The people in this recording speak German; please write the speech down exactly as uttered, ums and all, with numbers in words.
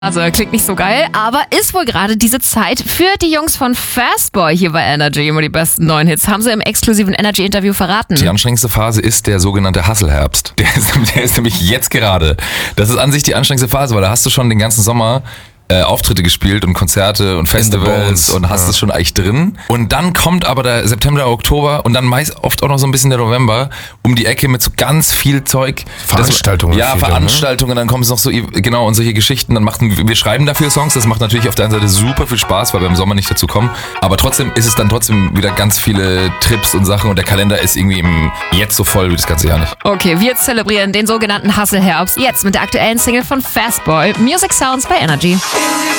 Also klingt nicht so geil, aber ist wohl gerade diese Zeit für die Jungs von Fastboy hier bei Energy. Immer die besten neuen Hits. Haben sie im exklusiven Energy-Interview verraten. Die anstrengendste Phase ist der sogenannte Hasselherbst. Der ist, der ist nämlich jetzt gerade. Das ist an sich die anstrengendste Phase, weil da hast du schon den ganzen Sommer äh, Auftritte gespielt und Konzerte und Festivals und hast es ja. schon eigentlich drin. Und dann kommt aber der September, Oktober und dann meist oft auch noch so ein bisschen der November um die Ecke mit so ganz viel Zeug. Veranstaltungen. Das, ja, Veranstaltungen, dann kommen es noch so, genau, und solche Geschichten. Dann machen wir schreiben dafür Songs. Das macht natürlich auf der einen Seite super viel Spaß, weil wir im Sommer nicht dazu kommen. Aber trotzdem ist es dann trotzdem wieder ganz viele Trips und Sachen und der Kalender ist irgendwie im, jetzt so voll wie das ganze Jahr nicht. Okay, wir zelebrieren den sogenannten Hasselherbst jetzt mit der aktuellen Single von Fastboy. Music Sounds bei Energy.